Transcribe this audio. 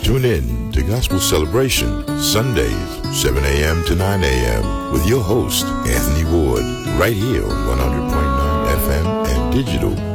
Tune in to Gospel Celebration, Sundays, 7 a.m. to 9 a.m. with your host, Anthony Ward, right here on 100.9 FM and digital